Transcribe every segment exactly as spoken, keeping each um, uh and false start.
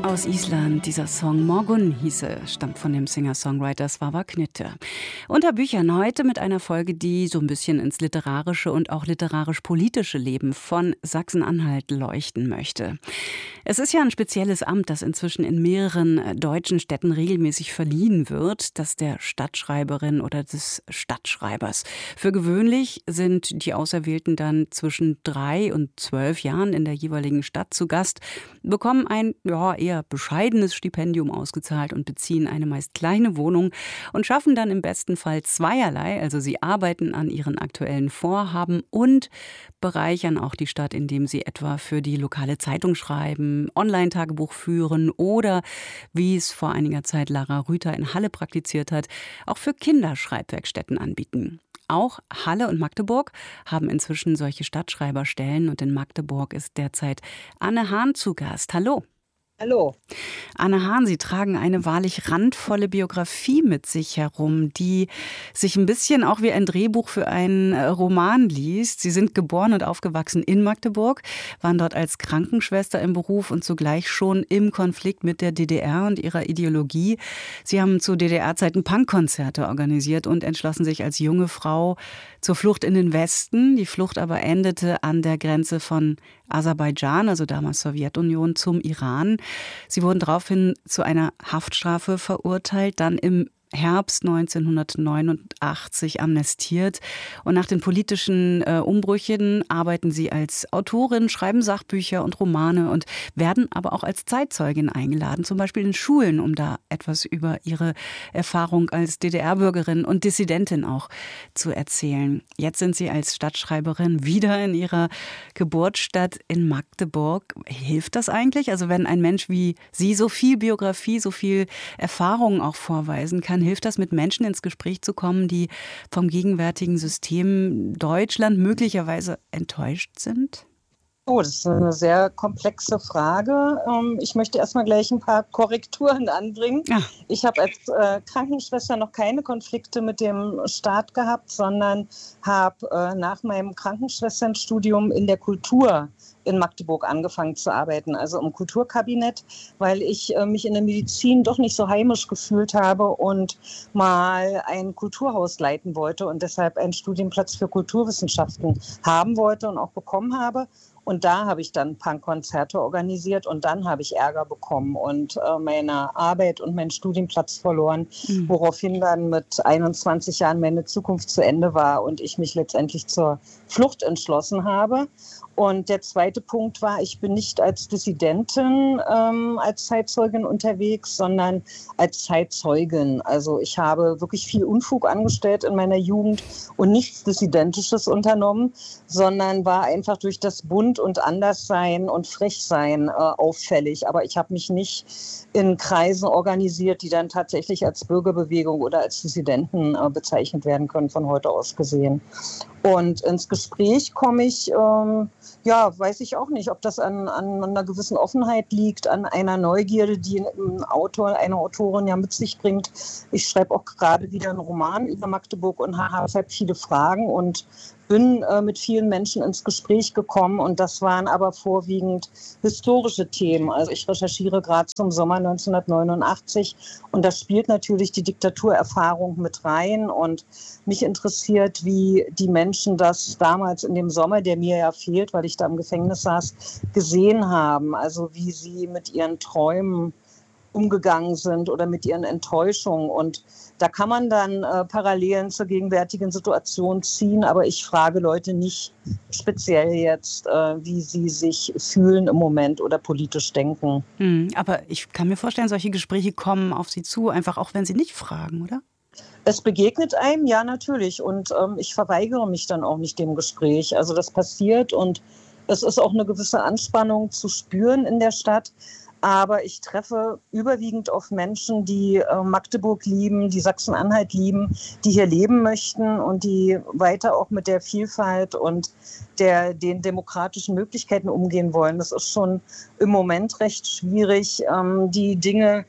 Aus Island, dieser Song Morgun hieße, stammt von dem Singer-Songwriter Svavar Knytte. Unter Büchern heute mit einer Folge, die so ein bisschen ins literarische und auch literarisch-politische Leben von Sachsen-Anhalt leuchten möchte. Es ist ja ein spezielles Amt, das inzwischen in mehreren deutschen Städten regelmäßig verliehen wird, das der Stadtschreiberin oder des Stadtschreibers. Für gewöhnlich sind die Auserwählten dann zwischen drei und zwölf Jahren in der jeweiligen Stadt zu Gast, bekommen ein ja, eher bescheidenes Stipendium ausgezahlt und beziehen eine meist kleine Wohnung und schaffen dann im besten Fall zweierlei. Also sie arbeiten an ihren aktuellen Vorhaben und bereichern auch die Stadt, indem sie etwa für die lokale Zeitung schreiben, Online-Tagebuch führen oder, wie es vor einiger Zeit Lara Rüther in Halle praktiziert hat, auch für Kinder Schreibwerkstätten anbieten. Auch Halle und Magdeburg haben inzwischen solche Stadtschreiberstellen und in Magdeburg ist derzeit Anne Hahn zu Gast. Hallo. Hallo. Anne Hahn, Sie tragen eine wahrlich randvolle Biografie mit sich herum, die sich ein bisschen auch wie ein Drehbuch für einen Roman liest. Sie sind geboren und aufgewachsen in Magdeburg, waren dort als Krankenschwester im Beruf und zugleich schon im Konflikt mit der D D R und ihrer Ideologie. Sie haben zu D D R-Zeiten Punkkonzerte organisiert und entschlossen sich als junge Frau zur Flucht in den Westen. Die Flucht aber endete an der Grenze von Aserbaidschan, also damals Sowjetunion, zum Iran. Sie wurden daraufhin zu einer Haftstrafe verurteilt, dann im Herbst neunzehnhundertneunundachtzig amnestiert. Und nach den politischen äh, Umbrüchen arbeiten sie als Autorin, schreiben Sachbücher und Romane und werden aber auch als Zeitzeugin eingeladen, zum Beispiel in Schulen, um da etwas über ihre Erfahrung als D D R-Bürgerin und Dissidentin auch zu erzählen. Jetzt sind sie als Stadtschreiberin wieder in ihrer Geburtsstadt in Magdeburg. Hilft das eigentlich? Also wenn ein Mensch wie Sie so viel Biografie, so viel Erfahrung auch vorweisen kann, hilft das, mit Menschen ins Gespräch zu kommen, die vom gegenwärtigen System Deutschland möglicherweise enttäuscht sind? Oh, das ist eine sehr komplexe Frage. Ich möchte erstmal gleich ein paar Korrekturen anbringen. Ja. Ich habe als äh, Krankenschwester noch keine Konflikte mit dem Staat gehabt, sondern habe äh, nach meinem Krankenschwesternstudium in der Kultur in Magdeburg angefangen zu arbeiten, also im Kulturkabinett, weil ich äh, mich in der Medizin doch nicht so heimisch gefühlt habe und mal ein Kulturhaus leiten wollte und deshalb einen Studienplatz für Kulturwissenschaften haben wollte und auch bekommen habe. Und da habe ich dann Punkkonzerte organisiert und dann habe ich Ärger bekommen und äh, meine Arbeit und meinen Studienplatz verloren, mhm. woraufhin dann mit einundzwanzig Jahren meine Zukunft zu Ende war und ich mich letztendlich zur Flucht entschlossen habe. Und der zweite Punkt war, ich bin nicht als Dissidentin, ähm, als Zeitzeugin unterwegs, sondern als Zeitzeugin. Also ich habe wirklich viel Unfug angestellt in meiner Jugend und nichts Dissidentisches unternommen, sondern war einfach durch das Bunt und Anderssein und Frechsein äh, auffällig. Aber ich habe mich nicht in Kreisen organisiert, die dann tatsächlich als Bürgerbewegung oder als Dissidenten äh, bezeichnet werden können, von heute aus gesehen. Und ins Gespräch komme ich, ähm, ja, weiß ich auch nicht, ob das an, an einer gewissen Offenheit liegt, an einer Neugierde, die ein Autor, eine Autorin ja mit sich bringt. Ich schreibe auch gerade wieder einen Roman über Magdeburg und habe deshalb viele Fragen und bin äh, mit vielen Menschen ins Gespräch gekommen und das waren aber vorwiegend historische Themen. Also ich recherchiere gerade zum Sommer neunzehnhundertneunundachtzig und da spielt natürlich die Diktaturerfahrung mit rein und mich interessiert, wie die Menschen das damals in dem Sommer, der mir ja fehlt, weil ich da im Gefängnis saß, gesehen haben. Also wie sie mit ihren Träumen umgegangen sind oder mit ihren Enttäuschungen. Und da kann man dann äh, Parallelen zur gegenwärtigen Situation ziehen, aber ich frage Leute nicht speziell jetzt, äh, wie sie sich fühlen im Moment oder politisch denken. Hm, aber ich kann mir vorstellen, solche Gespräche kommen auf Sie zu, einfach auch wenn Sie nicht fragen, oder? Es begegnet einem, ja natürlich. Und ähm, ich verweigere mich dann auch nicht dem Gespräch. Also das passiert und es ist auch eine gewisse Anspannung zu spüren in der Stadt. Aber ich treffe überwiegend auf Menschen, die äh, Magdeburg lieben, die Sachsen-Anhalt lieben, die hier leben möchten und die weiter auch mit der Vielfalt und der, den demokratischen Möglichkeiten umgehen wollen. Das ist schon im Moment recht schwierig, ähm, die Dinge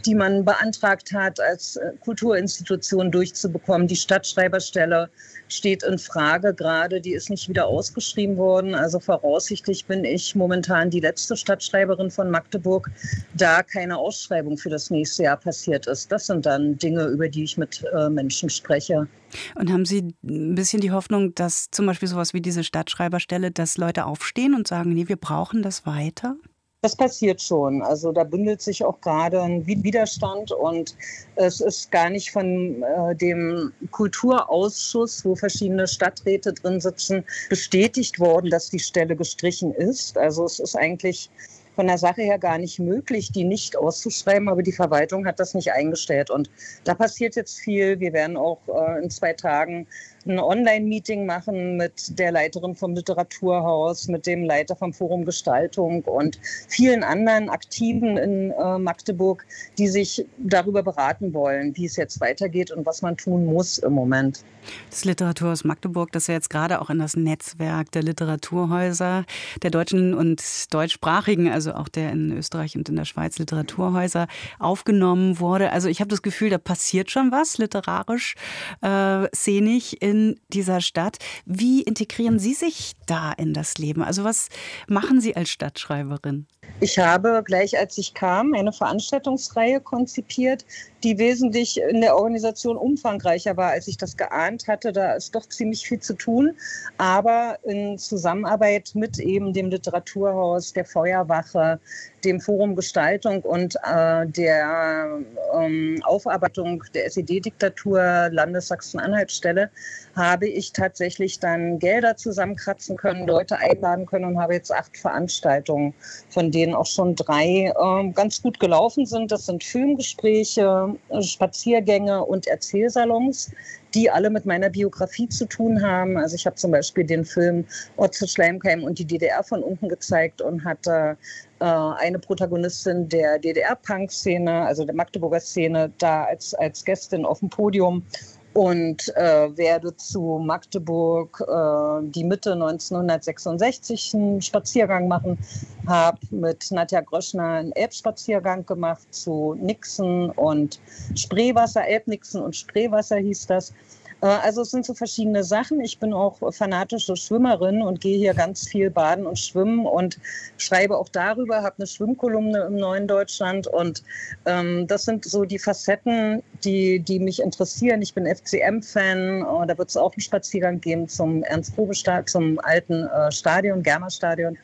die man beantragt hat, als Kulturinstitution durchzubekommen. Die Stadtschreiberstelle steht in Frage gerade, die ist nicht wieder ausgeschrieben worden. Also voraussichtlich bin ich momentan die letzte Stadtschreiberin von Magdeburg, da keine Ausschreibung für das nächste Jahr passiert ist. Das sind dann Dinge, über die ich mit äh, Menschen spreche. Und haben Sie ein bisschen die Hoffnung, dass zum Beispiel sowas wie diese Stadtschreiberstelle, dass Leute aufstehen und sagen, nee, wir brauchen das weiter? Das passiert schon. Also da bündelt sich auch gerade ein Widerstand und es ist gar nicht von äh, dem Kulturausschuss, wo verschiedene Stadträte drin sitzen, bestätigt worden, dass die Stelle gestrichen ist. Also es ist eigentlich von der Sache her gar nicht möglich, die nicht auszuschreiben, aber die Verwaltung hat das nicht eingestellt. Und da passiert jetzt viel. Wir werden auch äh, in zwei Tagen ein Online-Meeting machen mit der Leiterin vom Literaturhaus, mit dem Leiter vom Forum Gestaltung und vielen anderen Aktiven in äh, Magdeburg, die sich darüber beraten wollen, wie es jetzt weitergeht und was man tun muss im Moment. Das Literaturhaus Magdeburg, das ja jetzt gerade auch in das Netzwerk der Literaturhäuser, der deutschen und deutschsprachigen, also auch der in Österreich und in der Schweiz Literaturhäuser aufgenommen wurde. Also ich habe das Gefühl, da passiert schon was literarisch, äh, szenisch in dieser Stadt. Wie integrieren Sie sich da in das Leben? Also was machen Sie als Stadtschreiberin? Ich habe gleich, als ich kam, eine Veranstaltungsreihe konzipiert, die wesentlich in der Organisation umfangreicher war, als ich das geahnt hatte. Da ist doch ziemlich viel zu tun, aber in Zusammenarbeit mit eben dem Literaturhaus, der Feuerwache, dem Forum Gestaltung und äh, der ähm, Aufarbeitung der S E D-Diktatur Landessachsen-Anhalt-Stelle habe ich tatsächlich dann Gelder zusammenkratzen können, Leute einladen können und habe jetzt acht Veranstaltungen, von denen auch schon drei äh, ganz gut gelaufen sind. Das sind Filmgespräche, Spaziergänge und Erzählsalons, die alle mit meiner Biografie zu tun haben. Also ich habe zum Beispiel den Film Otto Schleimkeim und die D D R von unten gezeigt und hatte äh, eine Protagonistin der D D R-Punk-Szene, also der Magdeburger Szene, da als, als Gästin auf dem Podium. Und äh, werde zu Magdeburg äh, die Mitte neunzehnhundertsechsundsechzig einen Spaziergang machen, habe mit Nadja Gröschner einen Elbspaziergang gemacht zu Nixen und Spreewasser, Elbnixen und Spreewasser hieß das. Äh, also es sind so verschiedene Sachen. Ich bin auch fanatische Schwimmerin und gehe hier ganz viel baden und schwimmen und schreibe auch darüber, habe eine Schwimmkolumne im Neuen Deutschland und ähm, das sind so die Facetten, die, die mich interessieren. Ich bin F C M-Fan, oh, da wird es auch einen Spaziergang geben zum Ernst-Probe-Stadion, zum alten äh, Stadion, Germer-Stadion.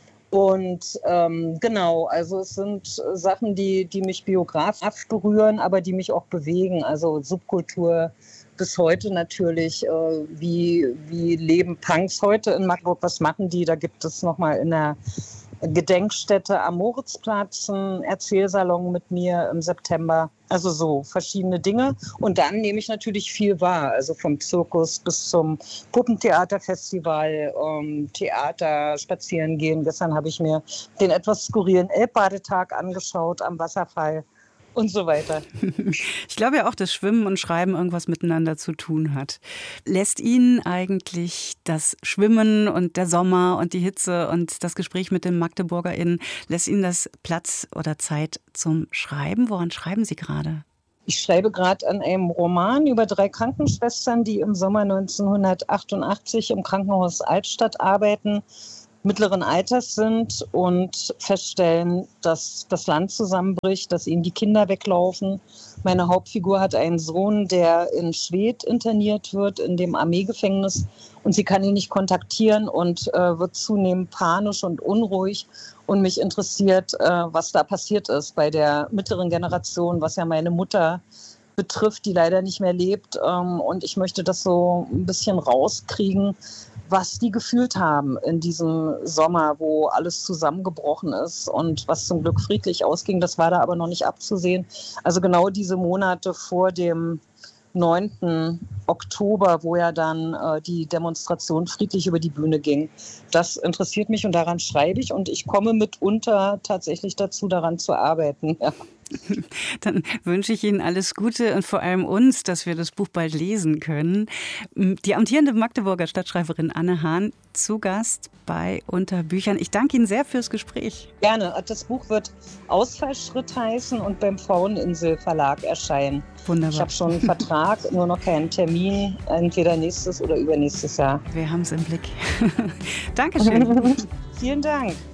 Und ähm, genau, also es sind Sachen, die, die mich biografisch berühren, aber die mich auch bewegen. Also Subkultur bis heute natürlich, äh, wie, wie leben Punks heute in Magdeburg, was machen die? Da gibt es nochmal in der Gedenkstätte am Moritzplatz einen Erzählsalon mit mir im September. Also so verschiedene Dinge. Und dann nehme ich natürlich viel wahr. Also vom Zirkus bis zum Puppentheaterfestival, ähm, Theater, spazieren gehen. Gestern habe ich mir den etwas skurrilen Elbbadetag angeschaut am Wasserfall. Und so weiter. Ich glaube ja auch, dass Schwimmen und Schreiben irgendwas miteinander zu tun hat. Lässt Ihnen eigentlich das Schwimmen und der Sommer und die Hitze und das Gespräch mit den MagdeburgerInnen, lässt Ihnen das Platz oder Zeit zum Schreiben? Woran schreiben Sie gerade? Ich schreibe gerade an einem Roman über drei Krankenschwestern, die im Sommer neunzehnhundertachtundachtzig im Krankenhaus Altstadt arbeiten, mittleren Alters sind und feststellen, dass das Land zusammenbricht, dass ihnen die Kinder weglaufen. Meine Hauptfigur hat einen Sohn, der in Schwedt interniert wird, in dem Armeegefängnis. Und sie kann ihn nicht kontaktieren und äh, wird zunehmend panisch und unruhig. Und mich interessiert, äh, was da passiert ist bei der mittleren Generation, was ja meine Mutter betrifft, die leider nicht mehr lebt. Ähm, und ich möchte das so ein bisschen rauskriegen, was die gefühlt haben in diesem Sommer, wo alles zusammengebrochen ist und was zum Glück friedlich ausging. Das war da aber noch nicht abzusehen. Also genau diese Monate vor dem neunten Oktober, wo ja dann äh, die Demonstration friedlich über die Bühne ging. Das interessiert mich und daran schreibe ich und ich komme mitunter tatsächlich dazu, daran zu arbeiten. Ja. Dann wünsche ich Ihnen alles Gute und vor allem uns, dass wir das Buch bald lesen können. Die amtierende Magdeburger Stadtschreiberin Anne Hahn zu Gast bei Unter Büchern. Ich danke Ihnen sehr fürs Gespräch. Gerne. Das Buch wird Ausfallschritt heißen und beim Fraueninsel Verlag erscheinen. Wunderbar. Ich habe schon einen Vertrag, nur noch keinen Termin, entweder nächstes oder übernächstes Jahr. Wir haben es im Blick. Dankeschön. Vielen Dank.